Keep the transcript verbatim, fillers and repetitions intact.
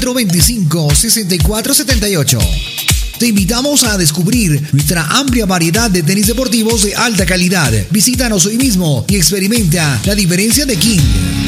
cuatro veinticinco, sesenta y cuatro setenta y ocho. Te invitamos a descubrir nuestra amplia variedad de tenis deportivos de alta calidad. Visítanos hoy mismo y experimenta la diferencia de King.